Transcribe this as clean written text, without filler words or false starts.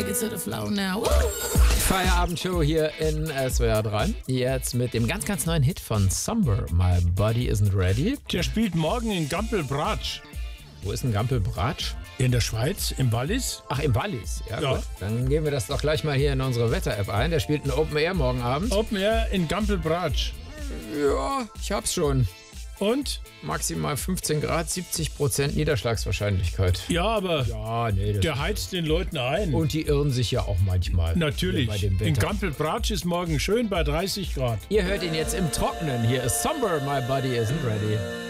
take it to the flow now. Woo! Feierabendshow hier in SWR 3. Jetzt mit dem ganz, ganz neuen Hit von Somber, My Body Isn't Ready. Der spielt morgen in Gampel-Bratsch. Wo ist denn Gampel-Bratsch? In der Schweiz, im Wallis. Ach, im Wallis. Ja, Ja. gut. Dann geben wir das doch gleich mal hier in unsere Wetter-App ein. Der spielt ein Open Air morgen Abend. Open Air in Gampel-Bratsch. Ja, ich hab's schon. Und? Maximal 15 Grad, 70% Niederschlagswahrscheinlichkeit. Ja, aber Ja, nee. der heizt den Leuten ein. Und die irren sich ja auch manchmal. Natürlich. Bei dem In Wetter. Gampel-Bratsch ist morgen schön bei 30 Grad. Ihr hört ihn jetzt im Trockenen. Hier ist Somber, My Body Isn't Ready.